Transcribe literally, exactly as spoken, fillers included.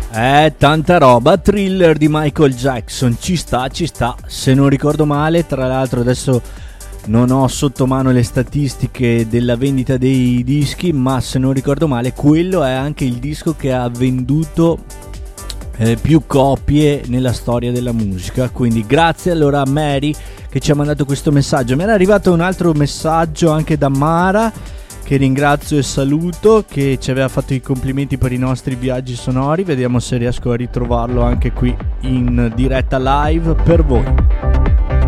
Eh, tanta roba. Thriller di Michael Jackson, ci sta, ci sta. Se non ricordo male, tra l'altro adesso non ho sotto mano le statistiche della vendita dei dischi, ma se non ricordo male quello è anche il disco che ha venduto eh, più copie nella storia della musica. Quindi grazie allora a Mary che ci ha mandato questo messaggio. Mi era arrivato un altro messaggio anche da Mara, che ringrazio e saluto, che ci aveva fatto i complimenti per i nostri viaggi sonori. Vediamo se riesco a ritrovarlo anche qui in diretta live per voi.